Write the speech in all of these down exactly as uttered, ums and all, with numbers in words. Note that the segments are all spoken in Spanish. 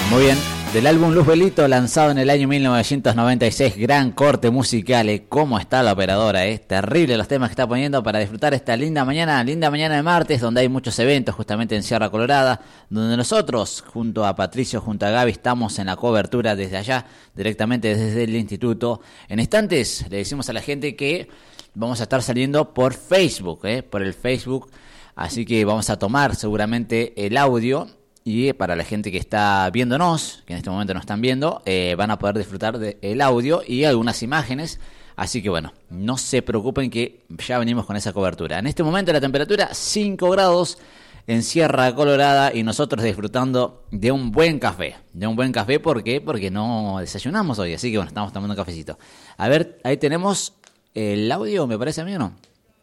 Muy bien, del álbum Luz Velito, lanzado en el año mil novecientos noventa y seis, gran corte musical, ¿eh? ¿Cómo está la operadora? Eh? Terrible los temas que está poniendo para disfrutar esta linda mañana, linda mañana de martes, donde hay muchos eventos justamente en Sierra Colorada, donde nosotros, junto a Patricio, junto a Gaby, estamos en la cobertura desde allá, directamente desde el instituto. En instantes le decimos a la gente que vamos a estar saliendo por Facebook, ¿eh? por el Facebook, así que vamos a tomar seguramente el audio. Y para la gente que está viéndonos, que en este momento nos están viendo, eh, van a poder disfrutar del audio y algunas imágenes. Así que bueno, no se preocupen que ya venimos con esa cobertura. En este momento la temperatura cinco grados en Sierra Colorada y nosotros disfrutando de un buen café. De un buen café, ¿por qué? Porque no desayunamos hoy, así que bueno, estamos tomando un cafecito. A ver, ahí tenemos el audio, me parece a mí, ¿o no?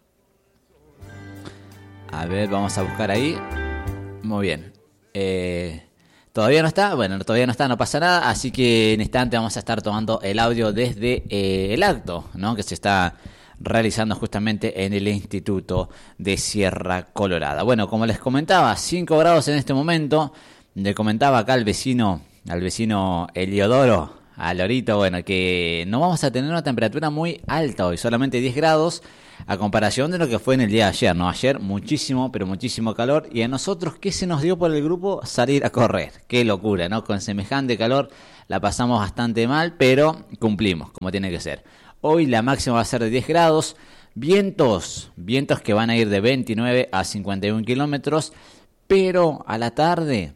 A ver, vamos a buscar ahí. Muy bien. Eh, todavía no está, bueno, todavía no está, no pasa nada, así que en instante vamos a estar tomando el audio desde eh, el acto, ¿no? Que se está realizando justamente en el Instituto de Sierra Colorada. Bueno, como les comentaba, cinco grados en este momento. Le comentaba acá al vecino, al vecino Eliodoro, a Lorito, bueno, que no vamos a tener una temperatura muy alta hoy, solamente diez grados. A comparación de lo que fue en el día de ayer, ¿no? Ayer muchísimo, pero muchísimo calor. Y a nosotros, ¿qué se nos dio por el grupo? Salir a correr. Qué locura, ¿no? Con semejante calor la pasamos bastante mal, pero cumplimos, como tiene que ser. Hoy la máxima va a ser de diez grados. Vientos, vientos que van a ir de veintinueve a cincuenta y uno kilómetros. Pero a la tarde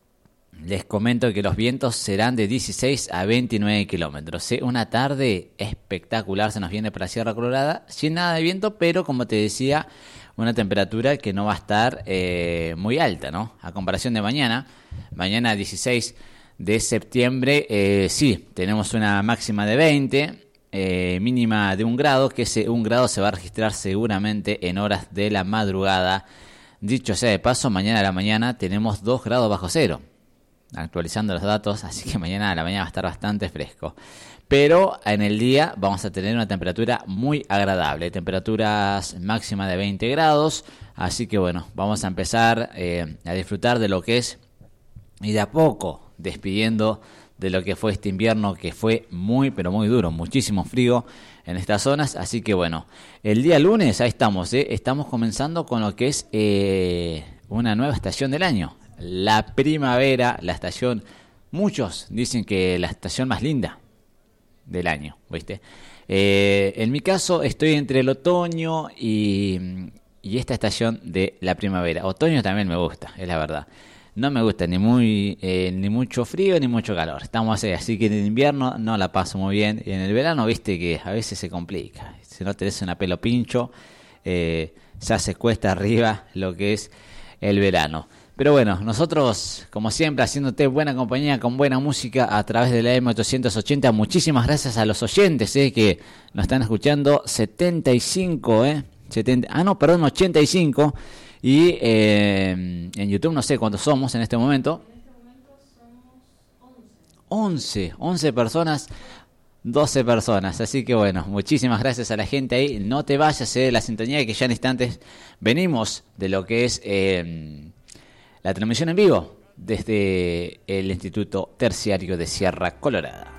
les comento que los vientos serán de dieciséis a veintinueve kilómetros. ¿Sí? Una tarde espectacular se nos viene para Sierra Colorada, sin nada de viento, pero como te decía, una temperatura que no va a estar eh, muy alta, ¿no? A comparación de mañana, mañana dieciséis de septiembre, eh, sí, tenemos una máxima de veinte, eh, mínima de un grado, que ese un grado se va a registrar seguramente en horas de la madrugada. Dicho sea de paso, mañana a la mañana tenemos dos grados bajo cero. Actualizando los datos, así que mañana a la mañana va a estar bastante fresco. Pero en el día vamos a tener una temperatura muy agradable, temperaturas máximas de veinte grados, así que bueno, vamos a empezar eh, a disfrutar de lo que es, y de a poco despidiendo de lo que fue este invierno, que fue muy, pero muy duro, muchísimo frío en estas zonas, así que bueno, el día lunes, ahí estamos, ¿eh? estamos comenzando con lo que es eh, una nueva estación del año. La primavera, la estación, muchos dicen que la estación más linda del año, ¿viste? Eh, en mi caso estoy entre el otoño y, y esta estación de la primavera. Otoño también me gusta, es la verdad. No me gusta ni muy eh, ni mucho frío ni mucho calor. Estamos así, así que en el invierno no la paso muy bien. Y en el verano, viste que a veces se complica. Si no tenés una pelo pincho, eh, ya se cuesta arriba lo que es el verano. Pero bueno, nosotros, como siempre, haciéndote buena compañía con buena música a través de la M ochocientos ochenta. Muchísimas gracias a los oyentes eh, que nos están escuchando. setenta y cinco, ¿eh? setenta, ah, no, perdón, ochenta y cinco. Y eh, en YouTube no sé cuántos somos en este momento. En este momento somos once. once, once personas, doce personas. Así que bueno, muchísimas gracias a la gente ahí. No te vayas de eh, la sintonía, que ya en instantes venimos de lo que es... Eh, la transmisión en vivo desde el Instituto Terciario de Sierra Colorada.